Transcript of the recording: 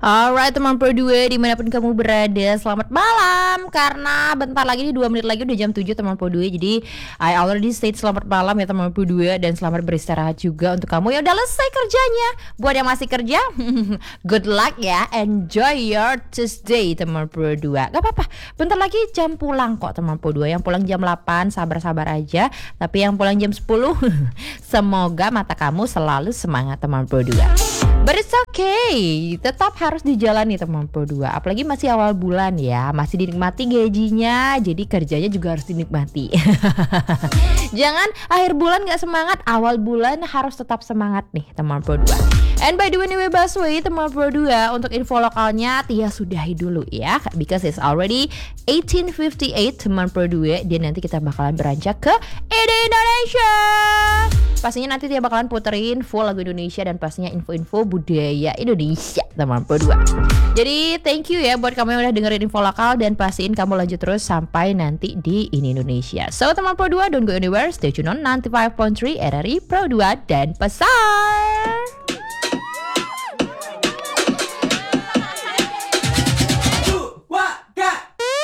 Alright teman Pro 2 dimanapun kamu berada, selamat malam. Karena bentar lagi nih 2 menit lagi udah jam 7 teman Pro 2. Jadi I already said selamat malam ya teman Pro 2. Dan selamat beristirahat juga untuk kamu yang udah selesai kerjanya. Buat yang masih kerja good luck ya, enjoy your Tuesday teman Pro 2. Gak apa-apa, bentar lagi jam pulang kok teman Pro 2. Yang pulang jam 8 sabar-sabar aja. Tapi yang pulang jam 10 semoga mata kamu selalu semangat teman Pro 2. But it's okay, tetap harus dijalani teman Pro 2. Apalagi masih awal bulan ya, masih dinikmati gajinya, jadi kerjanya juga harus dinikmati. Jangan akhir bulan gak semangat, awal bulan harus tetap semangat nih teman Pro 2. And by the way anyway busway teman Pro 2, untuk info lokalnya Tia sudahi dulu ya, because it's already 18:58 teman Pro 2. Dan nanti kita bakalan beranjak ke Ide Indonesia. Pastinya nanti Tia bakalan puterin full lagu Indonesia dan pastinya info-info budaya Indonesia teman Pro 2. Jadi thank you ya buat kamu yang udah dengerin info lokal, dan pastiin kamu lanjut terus sampai nanti di Ini Indonesia. So teman Pro 2, don't go anywhere, stay tune on 95.3 RRI Pro 2 dan pesan.